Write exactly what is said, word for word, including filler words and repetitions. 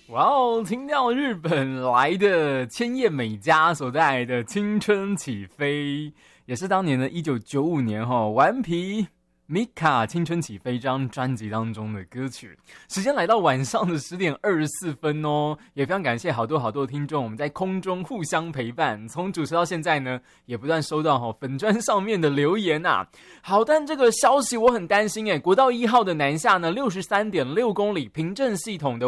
哇哦，听到日本来的千叶美嘉所带来的《青春起飞》，也是当年的一九九五年哈、哦、顽皮Mika 青春起飞这张专辑当中的歌曲。时间来到晚上的十点二十四分哦，也非常感谢好多好多的听众，我们在空中互相陪伴，从主持到现在呢，也不断收到哈粉专上面的留言啊。好，但这个消息我很担心诶，国道一号的南下呢，六十三点六公里平镇系统的